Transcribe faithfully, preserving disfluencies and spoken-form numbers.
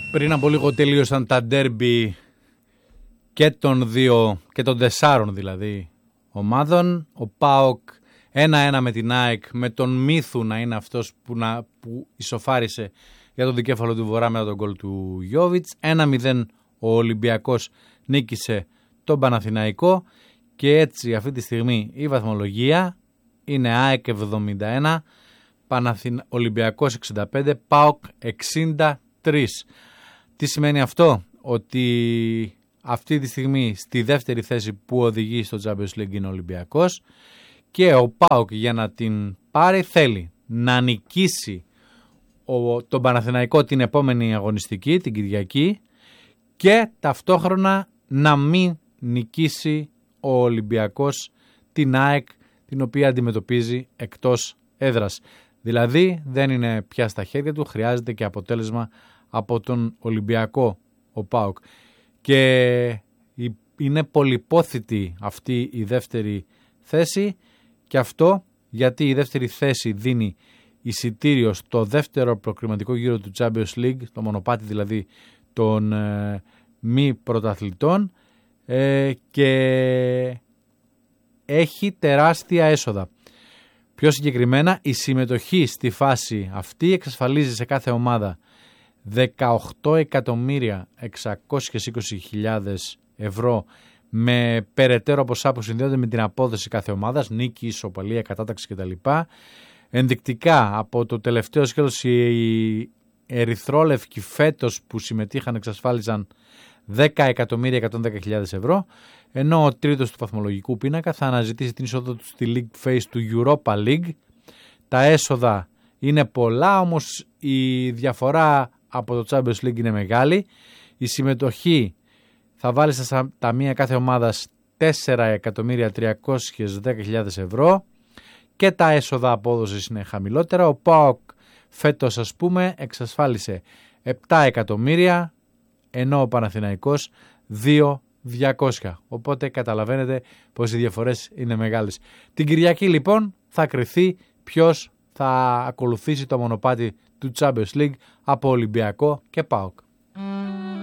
Πριν από λίγο τελείωσαν τα ντέρμπι και των δύο και των τεσσάρων δηλαδή ομάδων. Ο ΠΑΟΚ ένα ένα με την ΑΕΚ, με τον Μύθου να είναι αυτός που, να, που ισοφάρισε για τον δικέφαλο του Βορρά μετά τον γκολ του Γιόβιτς. ένα μηδέν ο Ολυμπιακός νίκησε τον Παναθηναϊκό και έτσι αυτή τη στιγμή η βαθμολογία είναι ΑΕΚ εβδομήντα ένα, Παναθηνα... Ολυμπιακός εξήντα πέντε, ΠΑΟΚ εξήντα τρία. Τι σημαίνει αυτό? Ότι αυτή τη στιγμή στη δεύτερη θέση που οδηγεί στο Champions League είναι ο Ολυμπιακός και ο ΠΑΟΚ για να την πάρει θέλει να νικήσει ο, τον Παναθηναϊκό την επόμενη αγωνιστική, την Κυριακή, και ταυτόχρονα να μην νικήσει ο Ολυμπιακός την ΑΕΚ, την οποία αντιμετωπίζει εκτός έδρας. Δηλαδή δεν είναι πια στα χέρια του, χρειάζεται και αποτέλεσμα από τον Ολυμπιακό ο ΠΑΟΚ. Και είναι πολυπόθητη αυτή η δεύτερη θέση, και αυτό γιατί η δεύτερη θέση δίνει εισιτήριο στο δεύτερο προκριματικό γύρο του Champions League, το μονοπάτι δηλαδή των ε, μη πρωταθλητών, ε, και έχει τεράστια έσοδα. Πιο συγκεκριμένα, η συμμετοχή στη φάση αυτή εξασφαλίζει σε κάθε ομάδα δεκαοκτώ εκατομμύρια εξακόσιες είκοσι χιλιάδες ευρώ με περαιτέρω ποσά που συνδέονται με την απόδοση κάθε ομάδας, νίκη, ισοπαλία, κατάταξη κτλ. Ενδεικτικά από το τελευταίο σκέλος οι ερυθρόλευκοι φέτος που συμμετείχαν εξασφάλιζαν δέκα εκατομμύρια εκατόν δέκα χιλιάδες ευρώ, ενώ ο τρίτος του βαθμολογικού πίνακα θα αναζητήσει την είσοδο του στη League Phase του Europa League. Τα έσοδα είναι πολλά, όμως η διαφορά από το Champions League είναι μεγάλη. Η συμμετοχή θα βάλει στα ταμεία κάθε ομάδας τέσσερα εκατομμύρια τριακόσιες δέκα χιλιάδες ευρώ και τα έσοδα απόδοσης είναι χαμηλότερα. Ο ΠΑΟΚ φέτος, ας πούμε, εξασφάλισε επτά εκατομμύρια, ενώ ο Παναθηναϊκός δύο χιλιάδες διακόσια. Οπότε καταλαβαίνετε πως οι διαφορές είναι μεγάλες. Την Κυριακή λοιπόν θα κριθεί ποιος θα ακολουθήσει το μονοπάτι του Champions League από Ολυμπιακό και ΠΑΟΚ.